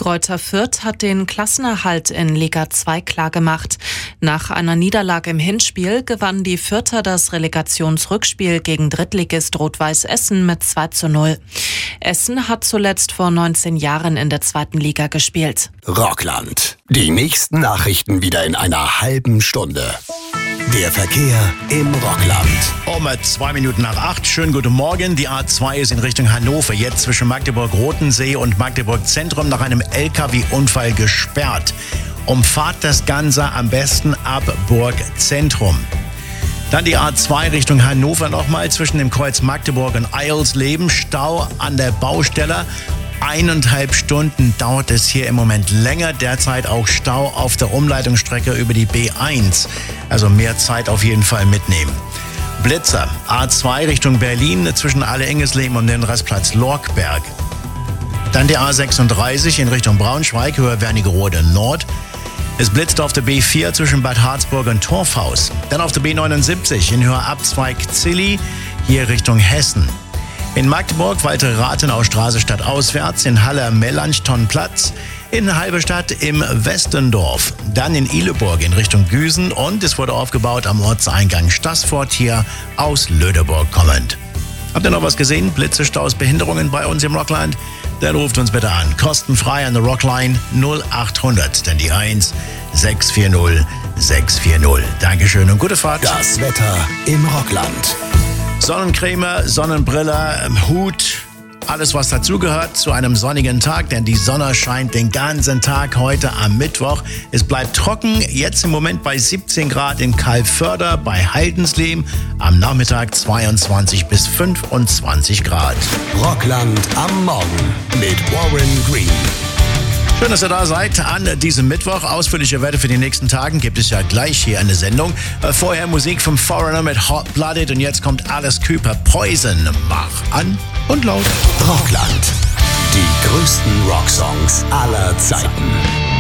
Greuther Fürth hat den Klassenerhalt in Liga 2 klargemacht. Nach einer Niederlage im Hinspiel gewannen die Fürther das Relegationsrückspiel gegen Drittligist Rot-Weiß Essen mit 2:0. Essen hat zuletzt vor 19 Jahren in der 2. Liga gespielt. Rockland. Die nächsten Nachrichten wieder in einer halben Stunde. Der Verkehr im Rockland. Um 7:02. Schönen guten Morgen. Die A2 ist in Richtung Hannover, jetzt zwischen Magdeburg-Rotensee und Magdeburg-Zentrum nach einem LKW-Unfall gesperrt. Umfahrt das Ganze am besten ab Burg-Zentrum. Dann die A2 Richtung Hannover nochmal zwischen dem Kreuz Magdeburg und Eilsleben. Stau an der Baustelle. 1,5 Stunden dauert es hier im Moment länger. Derzeit auch Stau auf der Umleitungsstrecke über die B1. Also mehr Zeit auf jeden Fall mitnehmen. Blitzer, A2 Richtung Berlin zwischen Alle-Engesleben und den Rastplatz Lorkberg. Dann die A36 in Richtung Braunschweig, Höhe Wernigerode Nord. Es blitzt auf der B4 zwischen Bad Harzburg und Torfhaus. Dann auf der B79 in Höhe Abzweig Zilli, hier Richtung Hessen. In Magdeburg weitere Rathenaustraße stadtauswärts, in Halle Melanchthonplatz, in Halberstadt im Westendorf, dann in Ihleburg in Richtung Güsen und es wurde aufgebaut am Ortseingang Staßfurt hier aus Lödeburg kommend. Habt ihr noch was gesehen? Blitze, Staus, Behinderungen bei uns im Rockland? Dann ruft uns bitte an. Kostenfrei an der Rockline 0800, dann die 1 640 640. Dankeschön und gute Fahrt. Das Wetter im Rockland. Sonnencreme, Sonnenbrille, Hut, alles was dazugehört zu einem sonnigen Tag, denn die Sonne scheint den ganzen Tag heute am Mittwoch. Es bleibt trocken, jetzt im Moment bei 17 Grad in Kalförder, bei Haldensleben, am Nachmittag 22 bis 25 Grad. Rockland am Morgen mit Warren Green. Schön, dass ihr da seid an diesem Mittwoch. Ausführliche Werte für die nächsten Tagen gibt es ja gleich hier in der Sendung. Vorher Musik vom Foreigner mit Hot Blooded und jetzt kommt Alice Cooper, Poison. Mach an und laut. Rockland. Die größten Rocksongs aller Zeiten.